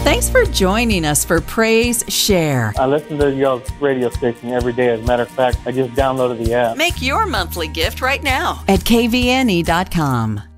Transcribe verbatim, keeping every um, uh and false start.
Thanks for joining us for Praise Share. I listen to y'all's radio station every day. As a matter of fact, I just downloaded the app. Make your monthly gift right now at K V N E dot com.